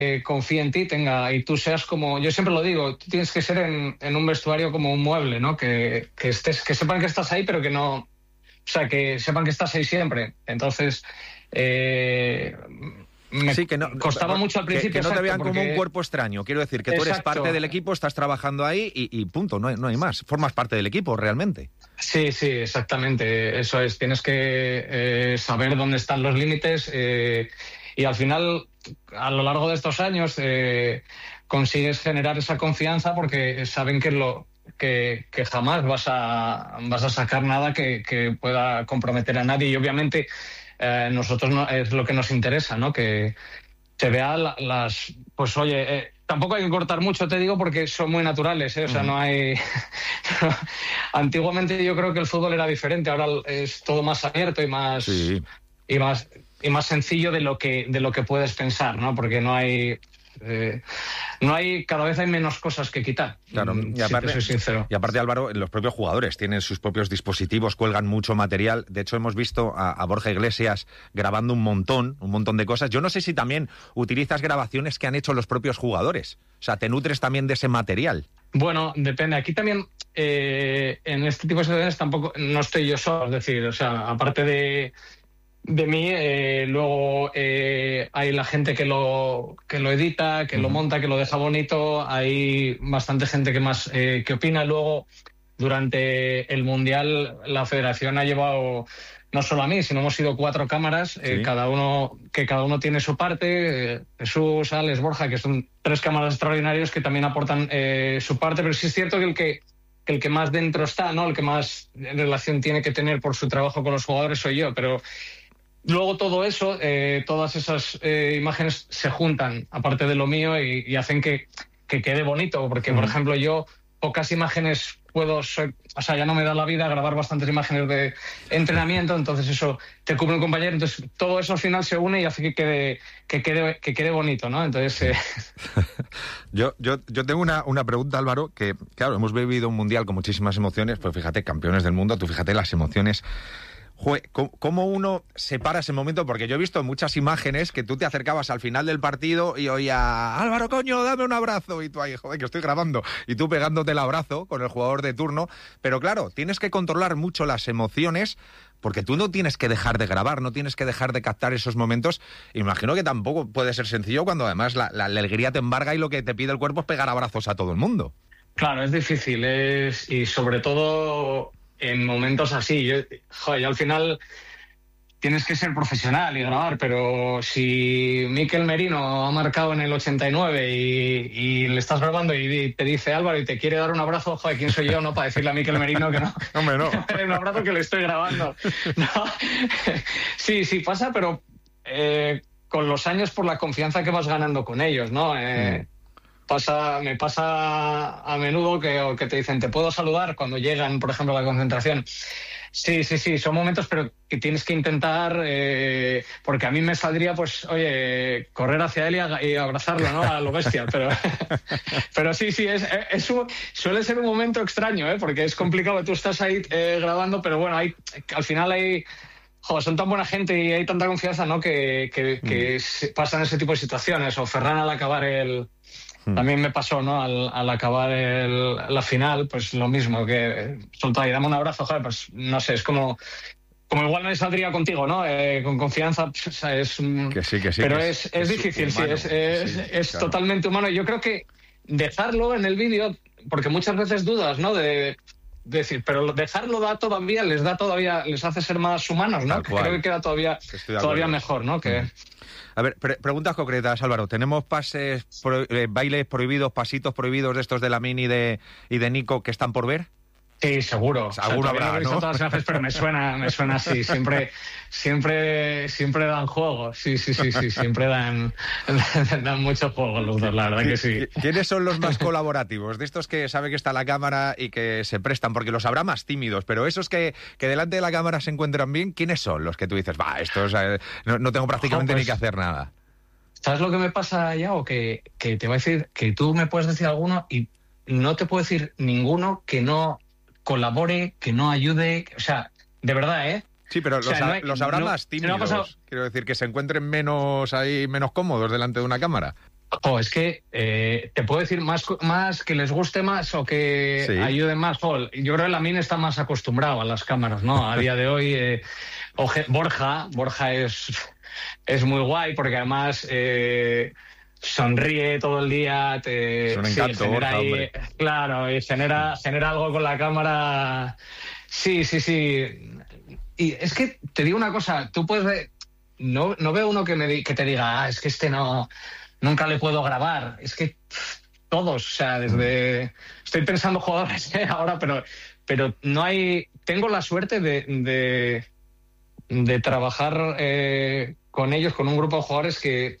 confíe en ti, y tú seas como, yo siempre lo digo, tú tienes que ser en un vestuario como un mueble, ¿no? Que sepan que estás ahí, pero que no, o sea, que sepan que estás ahí siempre. Entonces, me sí, que no, costaba mucho al principio. Que no te vean porque... como un cuerpo extraño. Quiero decir, que tú eres parte del equipo, estás trabajando ahí y punto, no hay más. Formas parte del equipo, realmente. Sí, exactamente. Eso es. Tienes que saber dónde están los límites y al final, a lo largo de estos años, consigues generar esa confianza porque saben que jamás vas a sacar nada que pueda comprometer a nadie. Y obviamente nosotros no, es lo que nos interesa, ¿no? Que se vea pues oye, tampoco hay que cortar mucho, te digo, porque son muy naturales, ¿eh? O sea, no hay... Antiguamente yo creo que el fútbol era diferente, ahora es todo más abierto y más... Sí. y más sencillo de lo que puedes pensar, ¿no? Porque no hay... cada vez hay menos cosas que quitar. Claro, y aparte, si te soy sincero. Y aparte, Álvaro, los propios jugadores tienen sus propios dispositivos, cuelgan mucho material. De hecho, hemos visto a Borja Iglesias grabando un montón de cosas. Yo no sé si también utilizas grabaciones que han hecho los propios jugadores. O sea, ¿te nutres también de ese material? Bueno, depende. Aquí también, en este tipo de situaciones tampoco no estoy yo solo. Es decir, o sea, aparte de mí, luego hay la gente que lo edita, que lo monta, que lo deja bonito. Hay bastante gente que opina. Luego, durante el Mundial, la Federación ha llevado no solo a mí, sino hemos sido 4 cámaras, ¿Sí? cada uno tiene su parte. Jesús, Alex, Borja, que son 3 cámaras extraordinarios que también aportan su parte, pero sí es cierto que el que más dentro está, ¿no? El que más relación tiene que tener por su trabajo con los jugadores soy yo, pero luego todo eso, todas esas imágenes se juntan, aparte de lo mío, y hacen que quede bonito, porque, por ejemplo, yo pocas imágenes o sea, ya no me da la vida grabar bastantes imágenes de entrenamiento, entonces eso te cubre un compañero, entonces todo eso al final se une y hace que quede bonito, ¿no? Entonces... Yo tengo una pregunta, Álvaro, que, claro, hemos vivido un mundial con muchísimas emociones, pues fíjate, campeones del mundo, tú fíjate las emociones... ¿Cómo uno separa ese momento? Porque yo he visto muchas imágenes que tú te acercabas al final del partido y oía, Álvaro, coño, dame un abrazo, y tú ahí, joder, que estoy grabando, y tú pegándote el abrazo con el jugador de turno, pero claro, tienes que controlar mucho las emociones, porque tú no tienes que dejar de grabar, no tienes que dejar de captar esos momentos. Imagino que tampoco puede ser sencillo cuando además la alegría te embarga y lo que te pide el cuerpo es pegar abrazos a todo el mundo. Claro, es difícil, y sobre todo... en momentos así, yo al final tienes que ser profesional y grabar, pero si Mikel Merino ha marcado en el 89 y le estás grabando y te dice Álvaro y te quiere dar un abrazo, joder, ¿quién soy yo, no? Para decirle a Mikel Merino que no. Hombre, no. Un abrazo que le estoy grabando. No. Sí, pasa, pero con los años por la confianza que vas ganando con ellos, ¿no? Me pasa a menudo que te dicen, ¿te puedo saludar? Cuando llegan, por ejemplo, a la concentración. Sí, son momentos, pero que tienes que intentar, porque a mí me saldría, pues, oye, correr hacia él y abrazarlo, ¿no? A lo bestia, pero sí, suele ser un momento extraño, porque es complicado, tú estás ahí grabando, pero bueno, al final hay... Joder, son tan buena gente y hay tanta confianza, ¿no? Que pasan ese tipo de situaciones. O Ferran al acabar también me pasó, ¿no? Al acabar la final, pues lo mismo, que soltá y dame un abrazo, joder, pues no sé, es como igual me saldría contigo, ¿no? Con confianza, o sea, que sí, pero es difícil, humano, es claro. totalmente humano. Yo creo que dejarlo en el vídeo, porque muchas veces dudas, ¿no? De decir, pero dejarlo les hace ser más humanos, ¿no? Que creo que queda todavía mejor, ¿no? Que... A ver, preguntas concretas, Álvaro. ¿Tenemos bailes prohibidos, pasitos prohibidos de estos de Lamine y de Nico que están por ver? Sí, seguro. Alguno habrá, ¿no? Todas las veces, pero me suena así. Siempre dan juego. Sí. Siempre dan mucho juego los dos, la verdad que sí. ¿Quiénes son los más colaborativos? De estos que sabe que está la cámara y que se prestan, porque los habrá más tímidos, pero esos que delante de la cámara se encuentran bien, ¿quiénes son los que tú dices, estos no tengo prácticamente ni que hacer nada? ¿Sabes lo que me pasa, Yago? Que te voy a decir que tú me puedes decir alguno y no te puedo decir ninguno que no colabore, que no ayude, o sea, de verdad, ¿eh? Sí, pero los habrá más tímidos. Quiero decir, que se encuentren menos cómodos delante de una cámara. Es que te puedo decir más que les guste más o que ayude más. Yo creo que Lamine está más acostumbrado a las cámaras, ¿no? A día de hoy, Borja es muy guay porque además sonríe todo el día. Es un encanto, Borja, hombre. Claro, y genera algo con la cámara. Sí. Y es que te digo una cosa, tú puedes... No veo uno que te diga, es que nunca le puedo grabar. Es que todos, o sea, estoy pensando jugadores ahora, pero no hay... Tengo la suerte de trabajar con ellos, con un grupo de jugadores que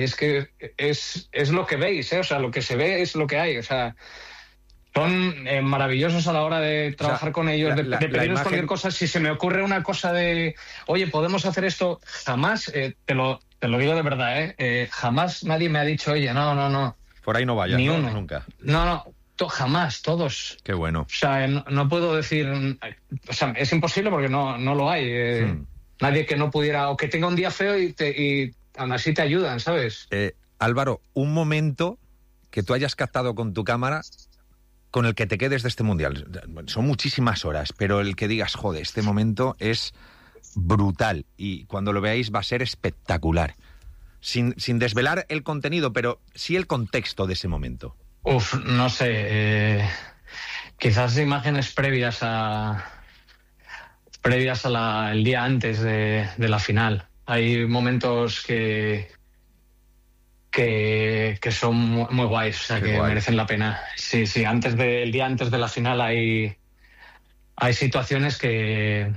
es lo que veis, o sea, lo que se ve es lo que hay, o sea... Son maravillosos a la hora de trabajar con ellos, de pedirles cualquier cosa. Si se me ocurre una cosa de, oye, podemos hacer esto, jamás, te lo digo de verdad, jamás nadie me ha dicho, oye, no. Por ahí no vayas, ni ¿no? Uno. Nunca. No, jamás, todos. Qué bueno. O sea, no puedo decir, o sea, es imposible porque no lo hay. Nadie que no pudiera, o que tenga un día feo y aún así te ayudan, ¿sabes? Álvaro, un momento que tú hayas captado con tu cámara con el que te quedes de este Mundial. Son muchísimas horas, pero el que digas, joder, este momento es brutal y cuando lo veáis va a ser espectacular. Sin desvelar el contenido, pero sí el contexto de ese momento. No sé. Quizás imágenes previas el día antes de la final. Hay momentos que son muy guays, o sea, que merecen la pena. Sí, el día antes de la final hay situaciones que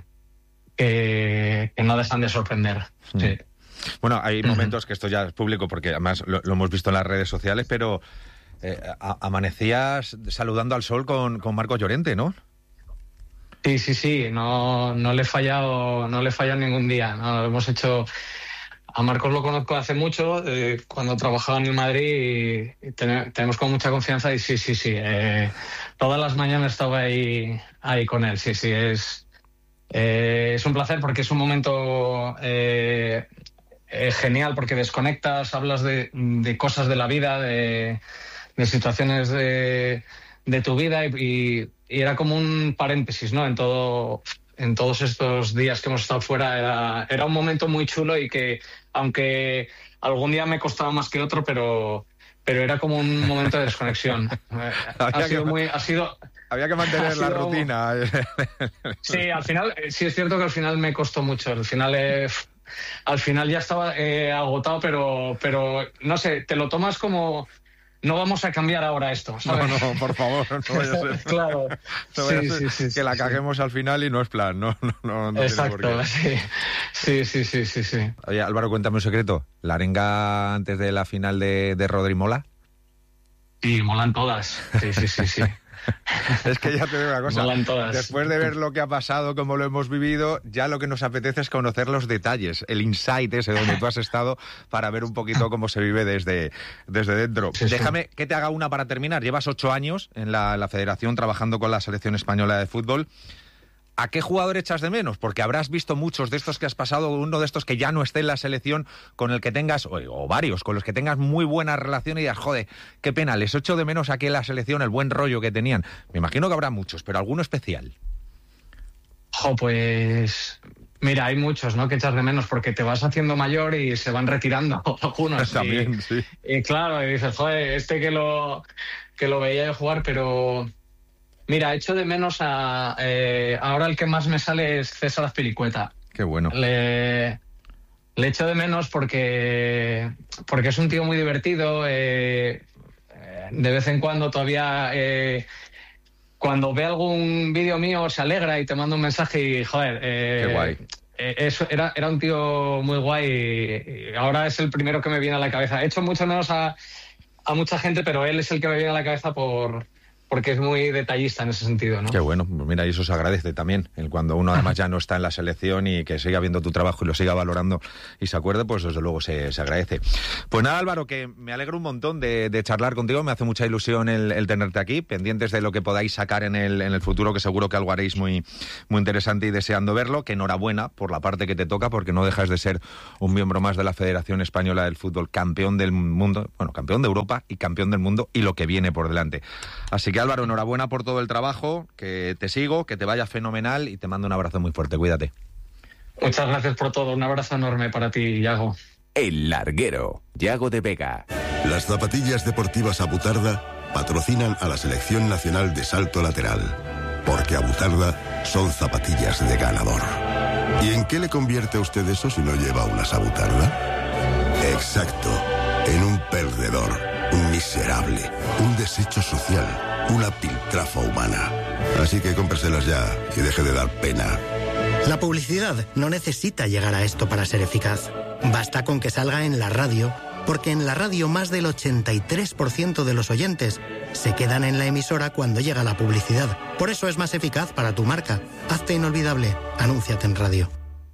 no dejan de sorprender. Sí. Bueno, hay momentos que esto ya es público porque además lo hemos visto en las redes sociales, pero amanecías saludando al sol con Marcos Llorente, ¿no? Sí, no le he fallado ningún día, ¿no? Hemos hecho... A Marcos lo conozco hace mucho, cuando trabajaba en el Madrid y tenemos con mucha confianza y sí. Todas las mañanas estaba ahí con él, sí. Es un placer porque es un momento genial porque desconectas, hablas de cosas de la vida, de situaciones de tu vida y era como un paréntesis, ¿no? En todos estos días que hemos estado fuera era un momento muy chulo y que aunque algún día me costaba más que otro, pero era como un momento de desconexión. Había que mantener la rutina. Sí, al final, sí es cierto que al final me costó mucho. Al final ya estaba agotado, pero no sé, te lo tomas como... No vamos a cambiar ahora esto, ¿sabes? No, por favor, no vaya a ser. Claro. No vaya a ser que la caguemos al final y no es plan, no Exacto, tiene por qué. Sí. Oye, Álvaro, cuéntame un secreto. ¿La arenga antes de la final de Rodri mola? Sí, molan todas. Sí. Es que ya te digo una cosa, molan todas. Después de ver lo que ha pasado, cómo lo hemos vivido, ya lo que nos apetece es conocer los detalles, el insight ese donde tú has estado para ver un poquito cómo se vive desde dentro. Sí. Déjame que te haga una para terminar. Llevas 8 años en la Federación trabajando con la Selección Española de Fútbol. ¿A qué jugador echas de menos? Porque habrás visto muchos de estos que has pasado, uno de estos que ya no esté en la selección, con el que tengas, o varios, con los que tengas muy buena relación y digas, joder, qué pena, les echo de menos aquí en la selección el buen rollo que tenían. Me imagino que habrá muchos, pero alguno especial. Pues... Mira, hay muchos, ¿no?, que echas de menos porque te vas haciendo mayor y se van retirando algunos. También, sí. Y claro, y dices, joder, que lo veía yo jugar, pero... Mira, echo de menos ahora el que más me sale es César Azpilicueta. Qué bueno. Le echo de menos porque es un tío muy divertido. De vez en cuando todavía... cuando ve algún vídeo mío se alegra y te manda un mensaje y, joder... Qué guay. Eso era un tío muy guay y ahora es el primero que me viene a la cabeza. He hecho mucho menos a mucha gente, pero él es el que me viene a la cabeza por porque es muy detallista en ese sentido, ¿no? Qué bueno, pues mira, y eso se agradece también, cuando uno además ya no está en la selección y que siga viendo tu trabajo y lo siga valorando y se acuerde, pues desde luego se agradece. Pues nada, Álvaro, que me alegro un montón de charlar contigo, me hace mucha ilusión el tenerte aquí, pendientes de lo que podáis sacar en el futuro, que seguro que algo haréis muy, muy interesante y deseando verlo, que enhorabuena por la parte que te toca, porque no dejas de ser un miembro más de la Federación Española del Fútbol, campeón del mundo, bueno, campeón de Europa y campeón del mundo, y lo que viene por delante. Así que Álvaro, enhorabuena por todo el trabajo, que te sigo, que te vaya fenomenal y te mando un abrazo muy fuerte, cuídate. Muchas gracias por todo, un abrazo enorme para ti, Yago. El Larguero, Yago de Vega. Las zapatillas deportivas Abutarda patrocinan a la Selección Nacional de Salto Lateral, porque Abutarda son zapatillas de ganador. ¿Y en qué le convierte a usted eso si no lleva unas Abutarda? Exacto, en un perdedor, un miserable, un desecho social, una piltrafa humana. Así que cómpreselas ya y deje de dar pena. La publicidad no necesita llegar a esto para ser eficaz. Basta con que salga en la radio, porque en la radio más del 83% de los oyentes se quedan en la emisora cuando llega la publicidad. Por eso es más eficaz para tu marca. Hazte inolvidable. Anúnciate en radio.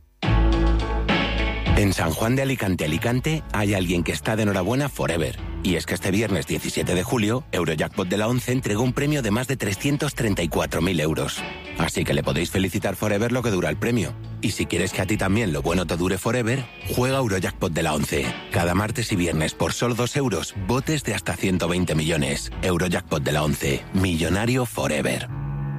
En San Juan de Alicante, hay alguien que está de enhorabuena forever. Y es que este viernes 17 de julio, Eurojackpot de la 11 entregó un premio de más de 334.000 euros. Así que le podéis felicitar forever lo que dura el premio. Y si quieres que a ti también lo bueno te dure forever, juega Eurojackpot de la 11. Cada martes y viernes por solo 2 euros, botes de hasta 120 millones. Eurojackpot de la 11. Millonario forever.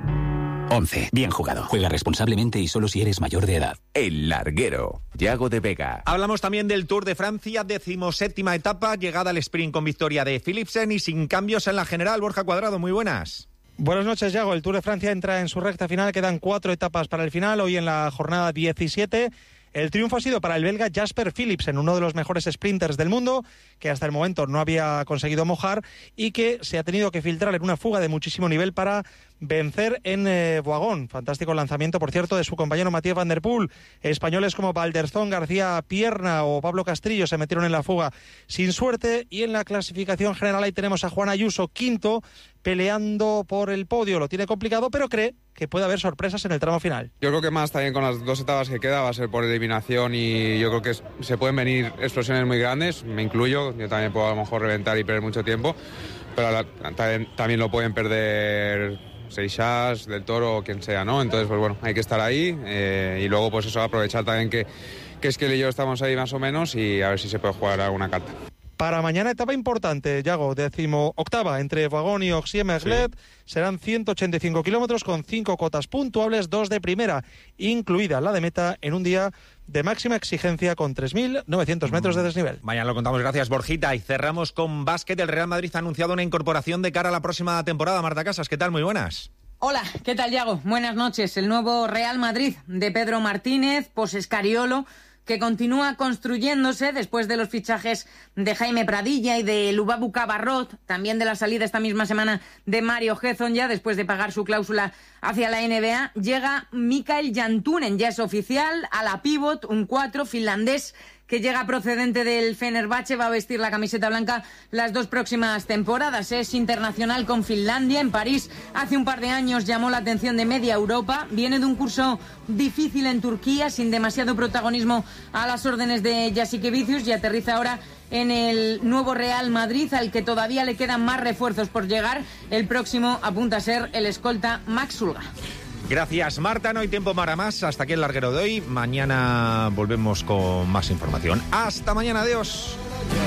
11. Bien jugado. Juega responsablemente y solo si eres mayor de edad. El Larguero, Yago de Vega. Hablamos también del Tour de Francia, 17ª etapa, llegada al sprint con victoria de Philipsen y sin cambios en la general. Borja Cuadrado, muy buenas. Buenas noches, Yago. El Tour de Francia entra en su recta final, quedan 4 etapas para el final, hoy en la jornada 17. El triunfo ha sido para el belga Jasper Philipsen, uno de los mejores sprinters del mundo, que hasta el momento no había conseguido mojar y que se ha tenido que filtrar en una fuga de muchísimo nivel para vencer en Boagón. Fantástico lanzamiento, por cierto, de su compañero Mathieu Van Der Poel. Españoles como Valderzón, García Pierna o Pablo Castrillo se metieron en la fuga sin suerte, y en la clasificación general ahí tenemos a Juan Ayuso, quinto, peleando por el podio. Lo tiene complicado, pero cree que puede haber sorpresas en el tramo final. Yo creo que más también con las 2 etapas que queda va a ser por eliminación, y yo creo que se pueden venir explosiones muy grandes, me incluyo, yo también puedo a lo mejor reventar y perder mucho tiempo, pero también lo pueden perder Seixas, Del Toro o quien sea, ¿no? Entonces, pues bueno, hay que estar ahí y luego pues eso, aprovechar también que Esquel y yo estamos ahí más o menos, y a ver si se puede jugar alguna carta. Para mañana etapa importante, Yago, 18ª entre Boagón y Oxie-Merlet. Sí. Serán 185 kilómetros con 5 cotas puntuables, 2 de primera, incluida la de meta, en un día de máxima exigencia con 3.900 metros de desnivel. Mañana lo contamos, gracias Borjita. Y cerramos con básquet. El Real Madrid ha anunciado una incorporación de cara a la próxima temporada. Marta Casas, ¿qué tal? Muy buenas. Hola, ¿qué tal, Yago? Buenas noches. El nuevo Real Madrid de Pedro Martínez, post-Escariolo, que continúa construyéndose después de los fichajes de Jaime Pradilla y de Lubabu Cabarrot, también de la salida esta misma semana de Mario Hezon, ya después de pagar su cláusula hacia la NBA. Llega Mikael Jantunen, ya es oficial, a la pívot, un 4 finlandés que llega procedente del Fenerbahce, va a vestir la camiseta blanca las 2 próximas temporadas. Es internacional con Finlandia. En París hace un par de años llamó la atención de media Europa. Viene de un curso difícil en Turquía, sin demasiado protagonismo a las órdenes de Jasikevičius, y aterriza ahora en el nuevo Real Madrid, al que todavía le quedan más refuerzos por llegar. El próximo apunta a ser el escolta Max Sulga. Gracias, Marta. No hay tiempo para más. Hasta aquí el Larguero de hoy. Mañana volvemos con más información. Hasta mañana. Adiós.